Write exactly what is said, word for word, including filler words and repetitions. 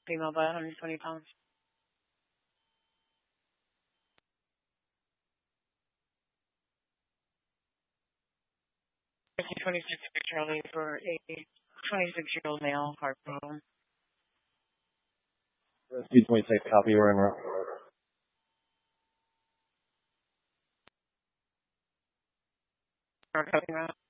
female by one hundred twenty pounds. twenty-six Charlie for a twenty-six-year-old male, heart problem. Speed twenty-six, copy, we're in route. Copy route.